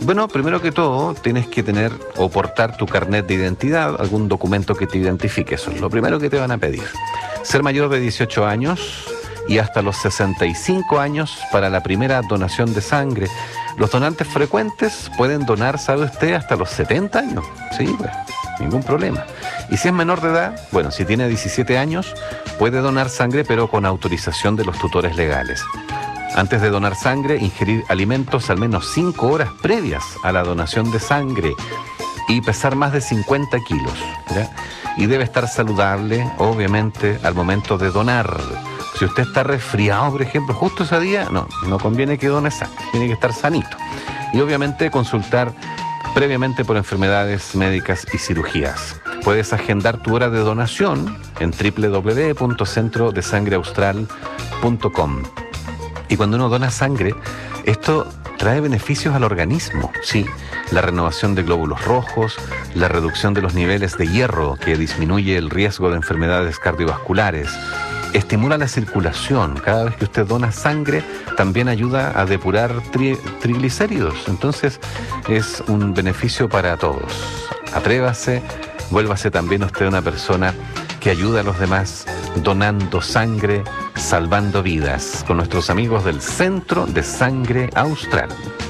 Bueno, primero que todo, tienes que tener o portar tu carnet de identidad, algún documento que te identifique. Eso es lo primero que te van a pedir. Ser mayor de 18 años y hasta los 65 años para la primera donación de sangre. Los donantes frecuentes pueden donar, ¿sabe usted?, hasta los 70 años. Sí, pues, ningún problema. Y si es menor de edad, bueno, si tiene 17 años, puede donar sangre, pero con autorización de los tutores legales. Antes de donar sangre, ingerir alimentos al menos 5 horas previas a la donación de sangre y pesar más de 50 kilos, ¿ya? Y debe estar saludable, obviamente, al momento de donar. Si usted está resfriado, por ejemplo, justo ese día, no conviene que done sangre, tiene que estar sanito. Y obviamente consultar previamente por enfermedades médicas y cirugías. Puedes agendar tu hora de donación en www.centrodesangreaustral.com. Y cuando uno dona sangre, esto trae beneficios al organismo, sí. La renovación de glóbulos rojos, la reducción de los niveles de hierro que disminuye el riesgo de enfermedades cardiovasculares, estimula la circulación. Cada vez que usted dona sangre, también ayuda a depurar triglicéridos. Entonces, es un beneficio para todos. Atrévase, vuélvase también usted una persona que ayuda a los demás donando sangre, salvando vidas, con nuestros amigos del Centro de Sangre Austral.